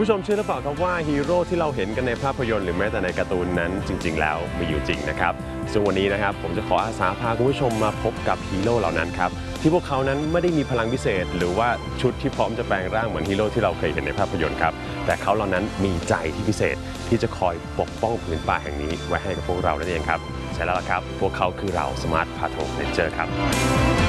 ผู้ชมเชื่อหรือเปล่าครับว่าฮีโร่ที่เราเห็นกันในภาพยนตร์หรือแม้แต่ในการ์ตูนนั้นจริงๆแล้วมีอยู่จริงนะครับซึ่งวันนี้นะครับผมจะขออาสาพาคุณผู้ชมมาพบกับฮีโร่เหล่านั้นครับที่พวกเขานั้นไม่ได้มีพลังพิเศษหรือว่าชุดที่พร้อมจะแปลงร่างเหมือนฮีโร่ที่เราเคยเห็นในภาพยนตร์ครับแต่เขาเหล่านั้นมีใจที่พิเศษที่จะคอยปกป้องผืนป่าแห่งนี้ไว้ให้กับพวกเรานั่นเองครับใช่แล้วล่ะครับพวกเขาคือเราสมาร์ทพาโทเรนเจอร์ครับ